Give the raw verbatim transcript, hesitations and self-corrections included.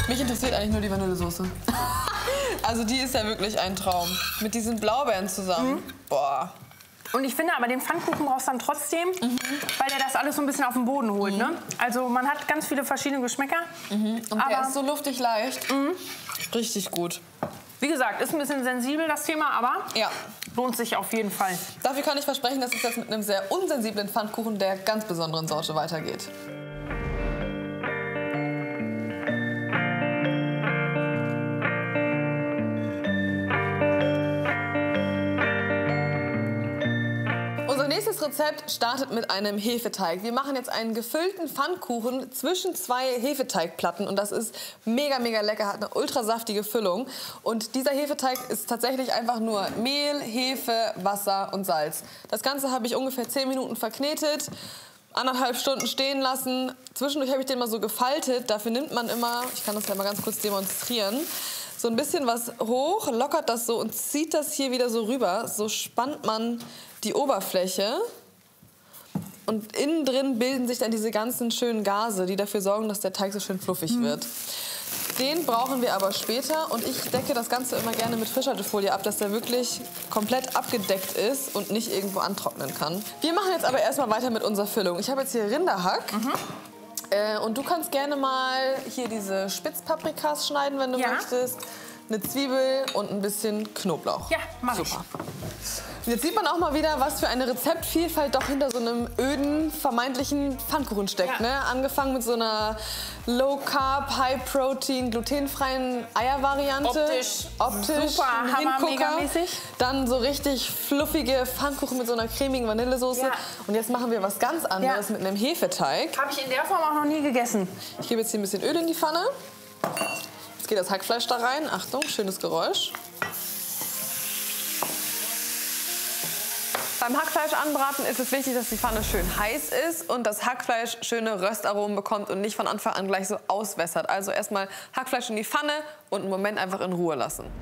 Mich interessiert eigentlich nur die Vanillesoße. Also die ist ja wirklich ein Traum. Mit diesen Blaubeeren zusammen. Mhm. Boah. Und ich finde aber, den Pfannkuchen brauchst du dann trotzdem, mhm. weil der das alles so ein bisschen auf den Boden holt. Mhm. Ne? Also man hat ganz viele verschiedene Geschmäcker. Mhm. Und aber der ist so luftig leicht. Mhm. Richtig gut. Wie gesagt, ist ein bisschen sensibel das Thema, aber ja. lohnt sich auf jeden Fall. Dafür kann ich versprechen, dass es jetzt mit einem sehr unsensiblen Pfannkuchen der ganz besonderen Sorte weitergeht. Unser nächstes Rezept startet mit einem Hefeteig. Wir machen jetzt einen gefüllten Pfannkuchen zwischen zwei Hefeteigplatten und das ist mega, mega lecker, hat eine ultra saftige Füllung. Und dieser Hefeteig ist tatsächlich einfach nur Mehl, Hefe, Wasser und Salz. Das Ganze habe ich ungefähr zehn Minuten verknetet, anderthalb Stunden stehen lassen. Zwischendurch habe ich den mal so gefaltet. Dafür nimmt man immer, ich kann das ja mal ganz kurz demonstrieren, so ein bisschen was hoch, lockert das so und zieht das hier wieder so rüber. So spannt man die Oberfläche und innen drin bilden sich dann diese ganzen schönen Gase, die dafür sorgen, dass der Teig so schön fluffig mhm. wird. Den brauchen wir aber später und ich decke das Ganze immer gerne mit Frischhaltefolie ab, dass der wirklich komplett abgedeckt ist und nicht irgendwo antrocknen kann. Wir machen jetzt aber erstmal weiter mit unserer Füllung. Ich habe jetzt hier Rinderhack. Mhm. Äh, und du kannst gerne mal hier diese Spitzpaprikas schneiden, wenn du ja. möchtest. Eine Zwiebel und ein bisschen Knoblauch. Ja, mach ich. Super. Jetzt sieht man auch mal wieder, was für eine Rezeptvielfalt doch hinter so einem öden, vermeintlichen Pfannkuchen steckt. Ja. Ne? Angefangen mit so einer Low-Carb, High-Protein, glutenfreien Eiervariante. Optisch, Optisch super, hammer, megamäßig. Dann so richtig fluffige Pfannkuchen mit so einer cremigen Vanillesoße. Ja. Und jetzt machen wir was ganz anderes ja. mit einem Hefeteig. Habe ich in der Form auch noch nie gegessen. Ich gebe jetzt hier ein bisschen Öl in die Pfanne. Jetzt geht das Hackfleisch da rein. Achtung, schönes Geräusch. Beim Hackfleisch anbraten ist es wichtig, dass die Pfanne schön heiß ist und das Hackfleisch schöne Röstaromen bekommt und nicht von Anfang an gleich so auswässert. Also erstmal Hackfleisch in die Pfanne und einen Moment einfach in Ruhe lassen.